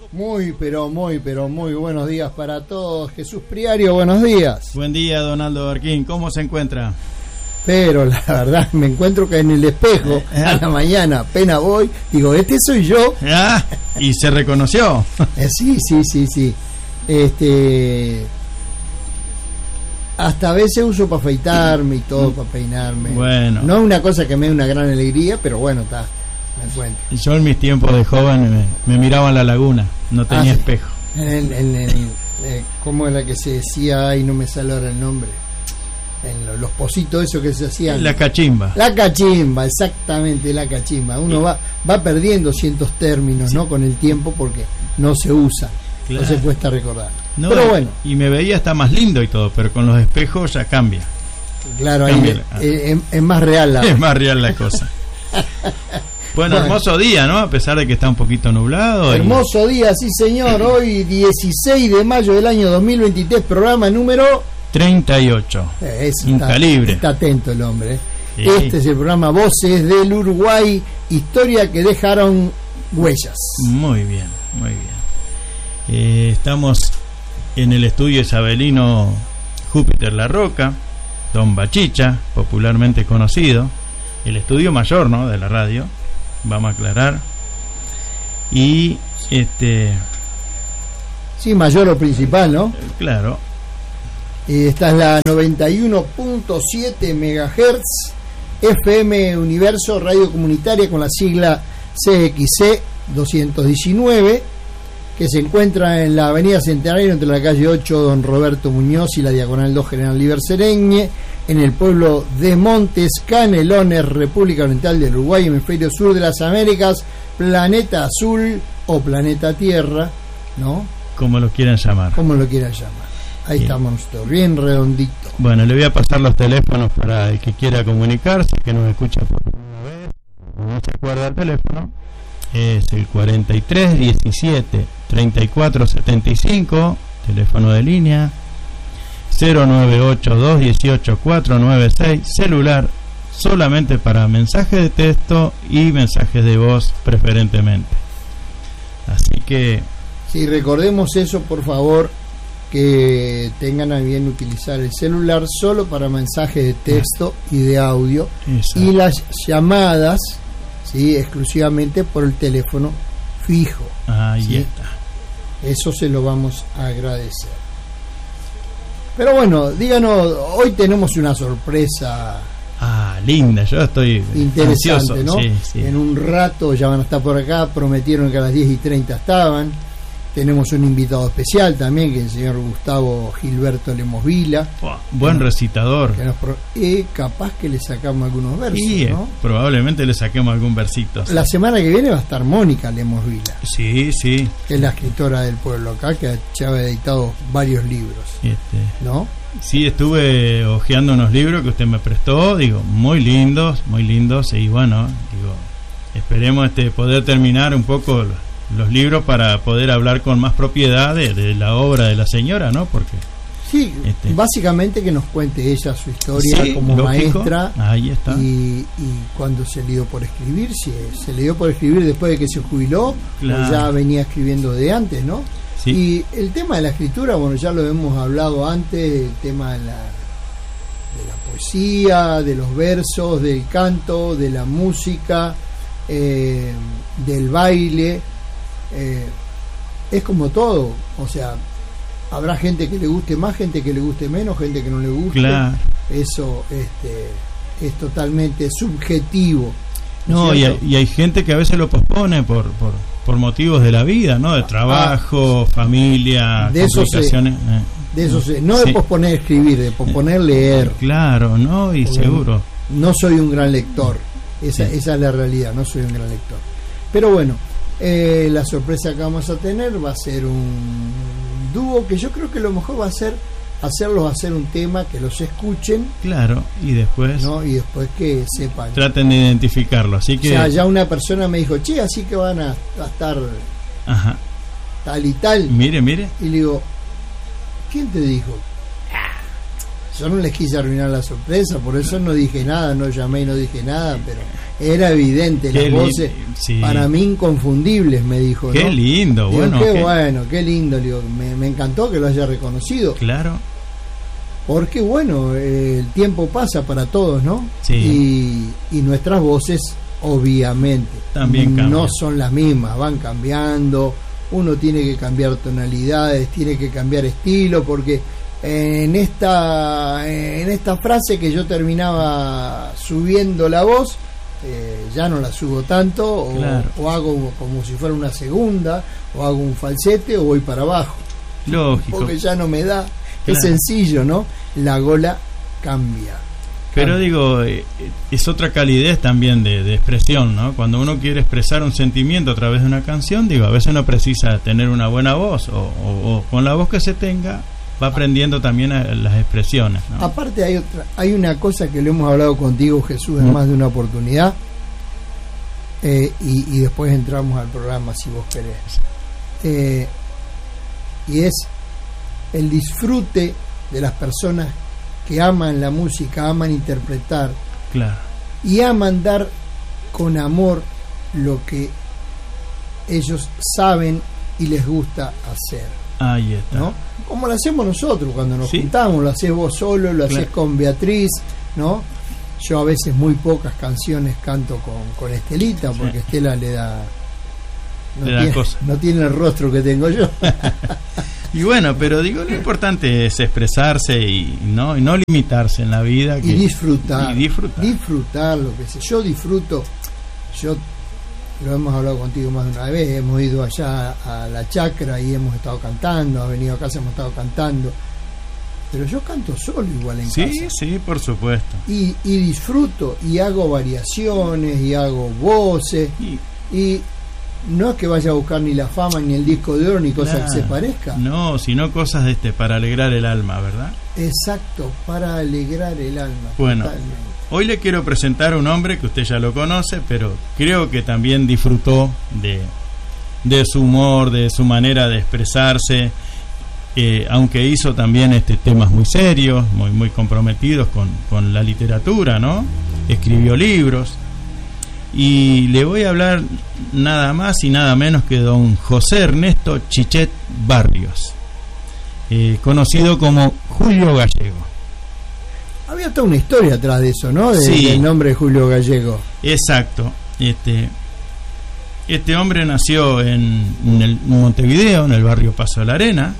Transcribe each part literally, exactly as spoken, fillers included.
Muy, pero muy, pero muy buenos días para todos. Jesús Priario, buenos días. Buen día, Donaldo Barquín. ¿Cómo se encuentra? Pero la verdad, me encuentro que en el espejo ¿Eh? a la mañana, apenas voy, digo, este soy yo. Ah, y se reconoció. Eh, sí, sí, sí, sí. Este... Hasta a veces uso para afeitarme y todo, para peinarme. Bueno. No es una cosa que me dé una gran alegría, pero bueno, está, me encuentro. Yo en mis tiempos de joven me, me miraba en la laguna, no tenía Ah, sí. espejo. En el, en el, eh, ¿cómo es la que se decía? Ay, no me sale ahora el nombre. En lo- los pocitos esos que se hacían. La cachimba. La cachimba, exactamente, la cachimba. Uno va va perdiendo ciertos términos, Sí. ¿no? Con el tiempo porque no se usa. Claro. No se cuesta recordar. No, Pero bueno, y me veía hasta más lindo y todo, pero con los espejos ya cambia. claro, ahí Cámbiala. eh, es, es más real la... Es más real la cosa. Bueno, Bueno. hermoso día, ¿no? A pesar de que está un poquito nublado. y- Hermoso día, sí señor. Hoy dieciséis de mayo del año dos mil veintitrés, programa número... treinta y ocho. Eh, es- Un está, calibre. está atento el hombre. eh. Sí. Este es el programa Voces del Uruguay, historia que dejaron huellas. Muy bien, muy bien. Eh, estamos en el estudio isabelino Júpiter La Roca, Don Bachicha, popularmente conocido, el estudio mayor, ¿no?, de la radio, vamos a aclarar. Y este, Sí, mayor o principal, ¿no? claro, Eh, Esta es la noventa y uno punto siete megahertz, F M Universo, radio comunitaria con la sigla C X C doscientos diecinueve, que se encuentra en la avenida Centenario entre la calle ocho Don Roberto Muñoz y la diagonal dos General Líber Sereñe, en el pueblo de Montes, Canelones, República Oriental del Uruguay, hemisferio sur de las Américas, planeta azul o planeta Tierra, ¿no? como lo quieran llamar. Como lo quieran llamar. Ahí Bien. estamos nosotros, bien redondito. Bueno, le voy a pasar los teléfonos para el que quiera comunicarse, que nos escucha por primera vez, no se acuerda el teléfono. Es el cuarenta y tres diecisiete treinta y cuatro setenta y cinco, teléfono de línea, cero nueve ocho dos dieciocho cuatro nueve seis, celular solamente para mensajes de texto y mensajes de voz preferentemente. Así que Sí, recordemos eso, por favor, que tengan a bien utilizar el celular solo para mensajes de texto y de audio, esa- y las llamadas, sí, exclusivamente por el teléfono fijo. ahí Sí. está. Eso se lo vamos a agradecer. Pero bueno, díganos, hoy tenemos una sorpresa Ah, linda, yo estoy interesante, ansioso. ¿no? Sí, sí. En un rato ya van a estar por acá, prometieron que a las diez y treinta estaban. Tenemos un invitado especial también, que es el señor Gustavo Gilberto Lemos Vila, Buah, buen recitador. que nos pro- eh, capaz que le sacamos algunos versos, Y eh, ¿no? probablemente le saquemos algún versito. La semana que viene va a estar Mónica Lemos Vila, Sí, sí. que es la escritora del pueblo acá, que ya ha editado varios libros, Este, ¿no? sí, estuve hojeando unos libros que usted me prestó, digo, muy lindos, muy lindos, y bueno, digo, esperemos este poder terminar un poco los libros para poder hablar con más propiedad de, de la obra de la señora, ¿no? Porque Sí, Este. básicamente que nos cuente ella su historia sí, como lógico, maestra. ahí está. Y, y cuando se le dio por escribir, si se le dio por escribir después de que se jubiló, Claro. o ya venía escribiendo de antes, ¿no? Sí. Y el tema de la escritura, bueno, ya lo hemos hablado antes, el tema de la, de la poesía, de los versos, del canto, de la música, eh, del baile, eh, es como todo, o sea, habrá gente que le guste más, gente que le guste menos, gente que no le guste. Claro. Eso este, es totalmente subjetivo. ¿no No, es y cierto? hay, y hay gente que a veces lo pospone por, por, por motivos de la vida, ¿no? De trabajo, familia, De eso se- complicaciones. eh. De eso se- no de Sí. posponer escribir, de posponer leer. Claro, ¿no? Y Porque seguro. No soy un gran lector, esa, Sí. esa es la realidad, no soy un gran lector. Pero bueno, eh, la sorpresa que vamos a tener va a ser un dúo que yo creo que lo mejor va a ser hacerlos hacer un tema, que los escuchen, Claro, y después ¿no? Y después que sepan. traten de identificarlo. Así O que. sea, ya una persona me dijo, che, así que van a, a estar Ajá. tal y tal. Mire, mire. Y le digo, ¿quién te dijo? Yo no les quise arruinar la sorpresa, por eso no dije nada, no llamé y no dije nada, pero era evidente, qué las voces sí. para mí inconfundibles, me dijo. Qué ¿no? lindo, digo, bueno. Qué, qué bueno, qué lindo, digo, me, me encantó que lo haya reconocido. Claro. Porque bueno, eh, el tiempo pasa para todos, ¿no? Sí. Y, y nuestras voces, obviamente, también cambian. No son las mismas, van cambiando. Uno tiene que cambiar tonalidades, tiene que cambiar estilo, porque en esta en esta frase que yo terminaba subiendo la voz, eh, ya no la subo tanto, o, claro. o hago como si fuera una segunda, o hago un falsete, o voy para abajo. Lógico. Porque ya no me da. Claro. Es sencillo, ¿no? La gola cambia. Pero digo, es otra calidez también de, de expresión, ¿no? Cuando uno quiere expresar un sentimiento a través de una canción, digo, a veces no precisa tener una buena voz, o, o, o con la voz que se tenga, va aprendiendo también a, a las expresiones, ¿no? Aparte hay otra, hay una cosa que lo hemos hablado contigo, Jesús, en mm. más de una oportunidad, eh, y, y después entramos al programa, si vos querés. Eh, y es el disfrute de las personas que aman la música, aman interpretar, claro, y aman dar con amor lo que ellos saben y les gusta hacer. Ahí está. ¿No? Como lo hacemos nosotros cuando nos ¿Sí? juntamos, lo haces vos solo, lo claro. haces con Beatriz, ¿no? Yo a veces muy pocas canciones canto con, con Estelita, porque sí. Estela le da no, le tiene, da cosa. no tiene el rostro que tengo yo. Y bueno, pero digo, lo importante es expresarse y no y no limitarse en la vida. Que, y disfrutar. Y disfrutar. Disfrutar lo que sé. Yo disfruto, yo lo hemos hablado contigo más de una vez, hemos ido allá a la chacra y hemos estado cantando, ha venido a casa, hemos estado cantando. Pero yo canto solo igual en sí, casa. Sí, sí, por supuesto. Y, y disfruto, y hago variaciones, y hago voces, y, y no es que vaya a buscar ni la fama, ni el disco de oro, ni cosas claro. que se parezcan. No, sino cosas de este para alegrar el alma, ¿verdad? Exacto, para alegrar el alma. Bueno, totalmente. Hoy le quiero presentar a un hombre que usted ya lo conoce, pero creo que también disfrutó de, de su humor, de su manera de expresarse, eh, aunque hizo también este temas muy serios, muy, muy comprometidos con, con la literatura, ¿no? Escribió libros. Y le voy a hablar nada más y nada menos que don José Ernesto Chichet Barrios, eh, conocido como Julio Gallego. Había toda una historia atrás de eso, ¿no? De, sí, del nombre de Julio Gallego. Exacto. Este, este hombre nació en, en, el, en Montevideo, en el barrio Paso de la Arena.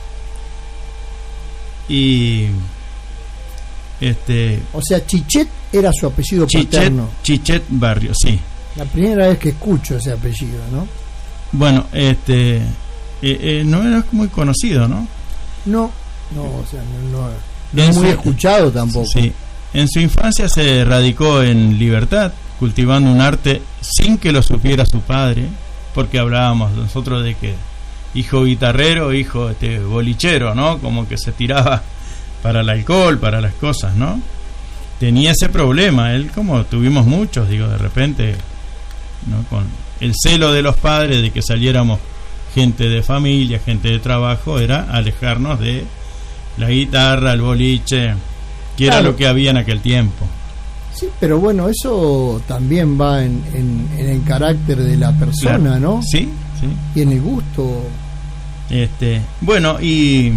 Y... Este, o sea, Chichet era su apellido Chichet, paterno. Chichet Barrios, sí. La primera vez que escucho ese apellido, ¿no? Bueno, este eh, eh, no era muy conocido, ¿no? No, no, o sea, no, no, no es muy su, escuchado tampoco. Sí. En su infancia se radicó en Libertad, cultivando un arte sin que lo supiera su padre, porque hablábamos nosotros de que hijo guitarrero, hijo este bolichero, ¿no? Como que se tiraba para el alcohol, para las cosas, ¿no? Tenía ese problema, él como tuvimos muchos, digo, de repente, ¿no? Con el celo de los padres de que saliéramos gente de familia, gente de trabajo, era alejarnos de la guitarra, el boliche, que claro. era lo que había en aquel tiempo. Sí, pero bueno, eso también va en, en, en el carácter de la persona, claro. ¿no? Sí, sí. Y en el gusto. Este, bueno, y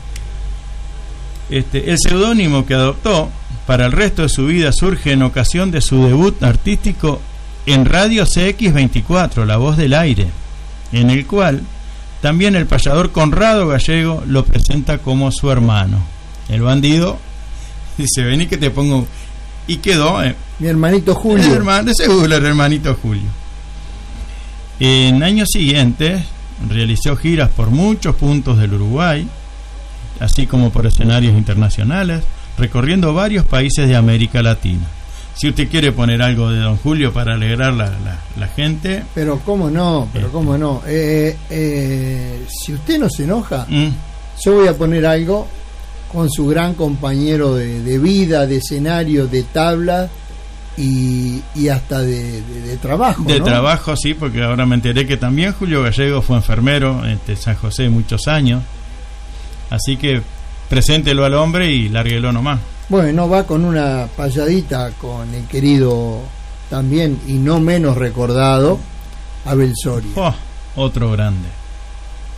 Este, el seudónimo que adoptó para el resto de su vida surge en ocasión de su debut artístico en Radio C X veinticuatro, La Voz del Aire, en el cual también el payador Conrado Gallego lo presenta como su hermano. El bandido dice, vení que te pongo... Y quedó... Eh, mi hermanito Julio. El hermano, seguro, el hermanito Julio. En años siguientes realizó giras por muchos puntos del Uruguay, así como por escenarios internacionales, recorriendo varios países de América Latina. Si usted quiere poner algo de don Julio para alegrar la, la, la gente... Pero cómo no, pero este. cómo no. Eh, eh, si usted no se enoja, mm. yo voy a poner algo con su gran compañero de, de vida, de escenario, de tabla y, y hasta de, de, de trabajo, De ¿no? trabajo, sí, porque ahora me enteré que también Julio Gallego fue enfermero en este, San José muchos años. Así que preséntelo al hombre y lárguelo nomás. Bueno, va con una payadita con el querido también, y no menos recordado, Abel Soria. Oh, otro grande.